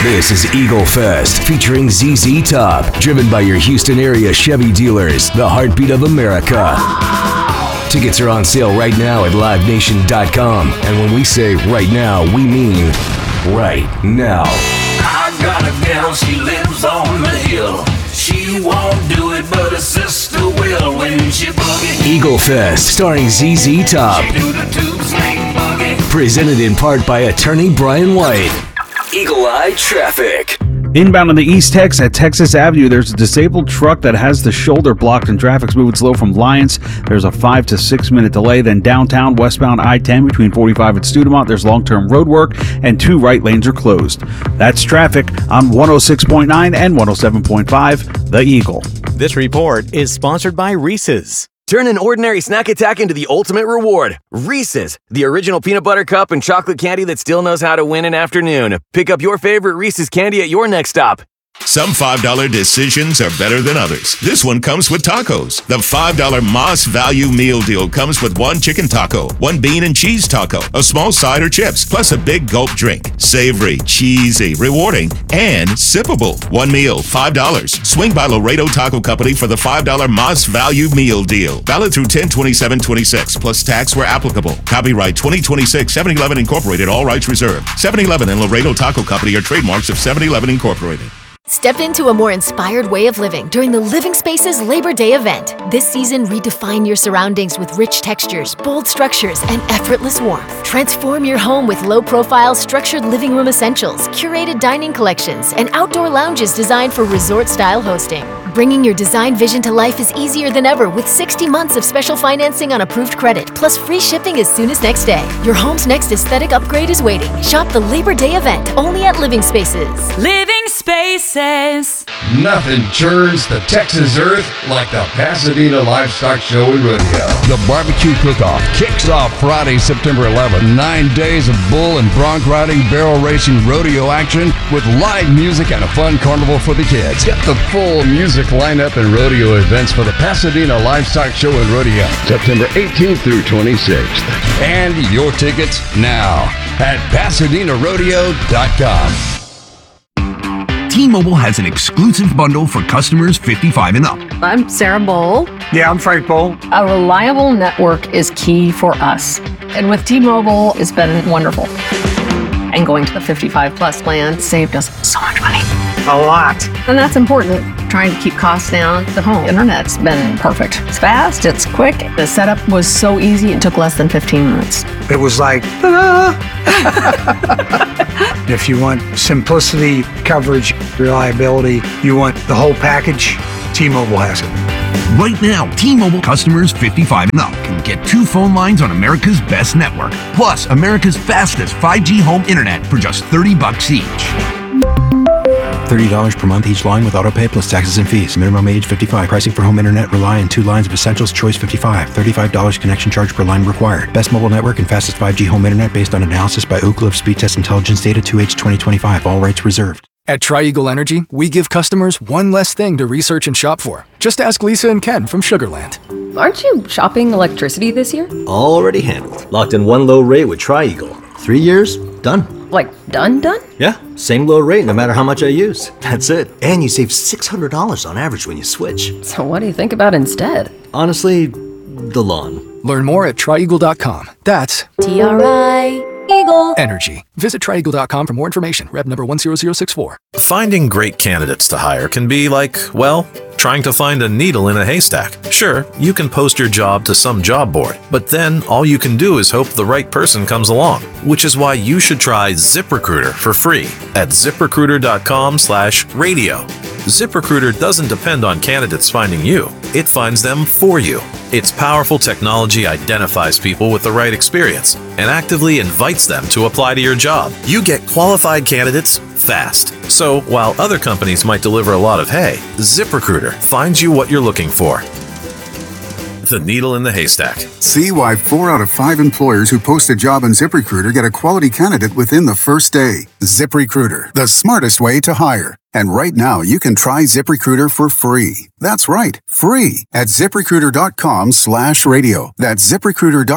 This is Eagle Fest featuring ZZ Top, driven by your Houston area Chevy dealers, the heartbeat of America. Tickets are on sale right now at livenation.com. And when we say right now, we mean right now. I got a gal, she lives on the hill. She won't do it, but her sister will when she boogie. Eagle Fest, starring ZZ Top. She do the tube swing boogie. Presented in part by attorney Brian White. Eagle Eye Traffic. Inbound on the East Tex at Texas Avenue, there's a disabled truck that has the shoulder blocked and traffic's moving slow from Lyons. There's a 5 to 6 minute delay. Then downtown westbound I-10 between 45 and Studemont, there's long-term road work and 2 right lanes are closed. That's traffic on 106.9 and 107.5, The Eagle. This report is sponsored by Reese's. Turn an ordinary snack attack into the ultimate reward. Reese's, the original peanut butter cup and chocolate candy that still knows how to win an afternoon. Pick up your favorite Reese's candy at your next stop. Some $5 decisions are better than others. This one comes with tacos. The $5 Moss Value Meal Deal comes with 1 chicken taco, 1 bean and cheese taco, a small side or chips, plus a big gulp drink. Savory, cheesy, rewarding, and sippable. 1 meal, $5. Swing by Laredo Taco Company for the $5 Moss Value Meal Deal. Valid through 10/27/26, plus tax where applicable. Copyright 2026 7-Eleven Incorporated, all rights reserved. 7-Eleven and Laredo Taco Company are trademarks of 7-Eleven Incorporated. Step into a more inspired way of living during the Living Spaces Labor Day event. This season, redefine your surroundings with rich textures, bold structures, and effortless warmth. Transform your home with low-profile, structured living room essentials, curated dining collections, and outdoor lounges designed for resort-style hosting. Bringing your design vision to life is easier than ever with 60 months of special financing on approved credit, plus free shipping as soon as next day. Your home's next aesthetic upgrade is waiting. Shop the Labor Day event only at Living Spaces. Living Spaces. Nothing churns the Texas earth like the Pasadena Livestock Show and Rodeo. The barbecue cook-off kicks off Friday, September 11th. 9 days of bull and bronc riding, barrel racing, rodeo action with live music and a fun carnival for the kids. Get the full music lineup and rodeo events for the Pasadena Livestock Show and Rodeo, September 18th through 26th. And your tickets now at PasadenaRodeo.com. T-Mobile has an exclusive bundle for customers 55 and up. I'm Sarah Bowl. Yeah, I'm Frank Bowl. A reliable network is key for us. And with T-Mobile, it's been wonderful. And going to the 55 plus plan saved us so much money. A lot. And that's important. Trying to keep costs down. The home internet's been perfect. It's fast, it's quick. The setup was so easy, it took less than 15 minutes. It was like, If you want simplicity, coverage, reliability, you want the whole package, T-Mobile has it. Right now, T-Mobile customers 55 and up can get 2 phone lines on America's best network, plus America's fastest 5G home internet for just $30 each. $30 per month each line with autopay plus taxes and fees. Minimum age 55. Pricing for home internet rely on 2 lines of essentials. Choice 55. $35 connection charge per line required. Best mobile network and fastest 5G home internet based on analysis by Ookla of Speed Test Intelligence data 2H 2025. All rights reserved. At Tri-Eagle Energy, we give customers one less thing to research and shop for. Just ask Lisa and Ken from Sugarland. Aren't you shopping electricity this year? Already handled. Locked in one low rate with Tri-Eagle. 3 years, done. Like done? Yeah, same low rate no matter how much I use. That's it. And you save $600 on average when you switch. So what do you think about instead? Honestly, the lawn. Learn more at trieagle.com. That's T-R-I-Eagle Energy. Visit trieagle.com for more information. Rev number 10064. Finding great candidates to hire can be like, well, trying to find a needle in a haystack. Sure, you can post your job to some job board, but then all you can do is hope the right person comes along, which is why you should try ZipRecruiter for free at ZipRecruiter.com/radio. ZipRecruiter doesn't depend on candidates finding you. It finds them for you. Its powerful technology identifies people with the right experience and actively invites them to apply to your job. You get qualified candidates fast. So while other companies might deliver a lot of hay, ZipRecruiter finds you what you're looking for. The needle in the haystack. See why 4 out of 5 employers who post a job on ZipRecruiter get a quality candidate within the first day. ZipRecruiter, the smartest way to hire. And right now, you can try ZipRecruiter for free. That's right, free at ZipRecruiter.com/radio. That's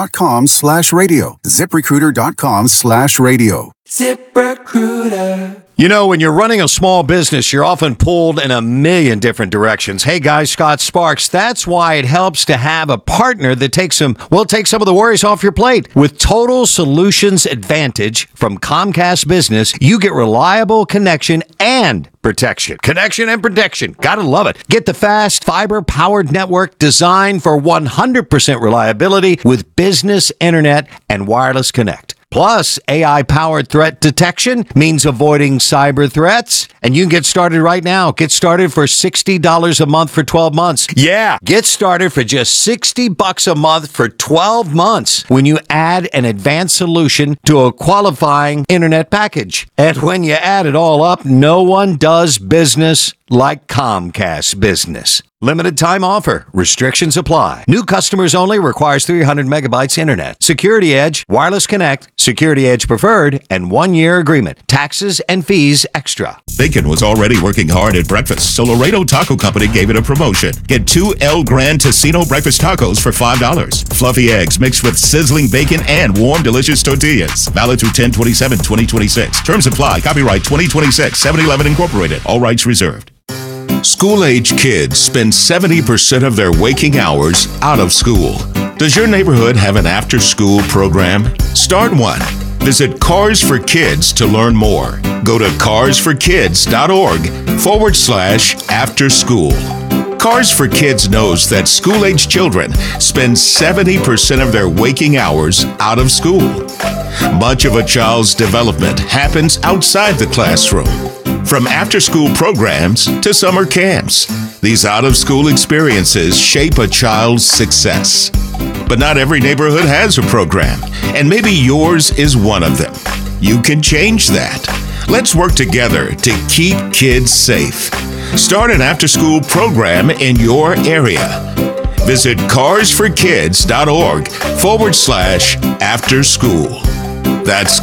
ZipRecruiter.com/radio. ZipRecruiter.com/radio. ZipRecruiter. You know, when you're running a small business, you're often pulled in a million different directions. Hey guys, Scott Sparks. That's why it helps to have a partner that take some of the worries off your plate. With Total Solutions Advantage from Comcast Business, you get reliable connection and protection. Connection and protection. Gotta love it. Get the fast fiber-powered network designed for 100% reliability with business internet and wireless connect. Plus, AI-powered threat detection means avoiding cyber threats. And you can get started right now. Get started for $60 a month for 12 months. Yeah, get started for just $60 a month for 12 months when you add an advanced solution to a qualifying internet package. And when you add it all up, no one does business like Comcast Business. Limited time offer. Restrictions apply. New customers only. Requires 300 megabytes internet. Security Edge, Wireless Connect, Security Edge Preferred, and 1-year agreement. Taxes and fees extra. Bacon was already working hard at breakfast, so Laredo Taco Company gave it a promotion. Get 2 El Gran Tocino breakfast tacos for $5. Fluffy eggs mixed with sizzling bacon and warm, delicious tortillas. Valid through 10/27/2026. Terms apply. Copyright 2026. 7-Eleven Incorporated. All rights reserved. School-age kids spend 70% of their waking hours out of school. Does your neighborhood have an after-school program? Start one. Visit Cars for Kids to learn more. Go to carsforkids.org/afterschool. Cars for Kids knows that school-age children spend 70% of their waking hours out of school. Much of a child's development happens outside the classroom. From after-school programs to summer camps, these out-of-school experiences shape a child's success. But not every neighborhood has a program, and maybe yours is one of them. You can change that. Let's work together to keep kids safe. Start an after-school program in your area. Visit carsforkids.org/afterschool. That's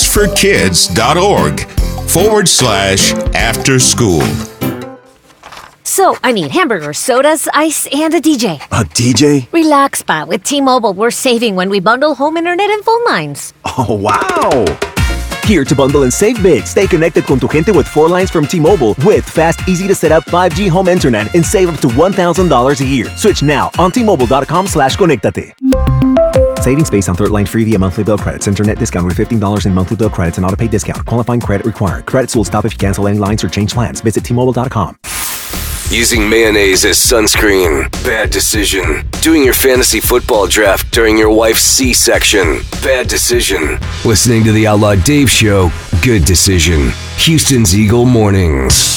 carsforkids.org/afterschool. So, I need hamburgers, sodas, ice, and a DJ. A DJ? Relax, Pa. With T-Mobile, we're saving when we bundle home internet and phone lines. Oh, wow! Here to bundle and save big. Stay connected con tu gente with 4 lines from T-Mobile with fast, easy-to-set-up 5G home internet and save up to $1,000 a year. Switch now on T-Mobile.com/conectate. Savings based on third line free via monthly bill credits. Internet discount with $15 in monthly bill credits and auto-pay discount. Qualifying credit required. Credits will stop if you cancel any lines or change plans. Visit T-Mobile.com. Using mayonnaise as sunscreen. Bad decision. Doing your fantasy football draft during your wife's C-section. Bad decision. Listening to the Outlaw Dave Show. Good decision. Houston's Eagle Mornings.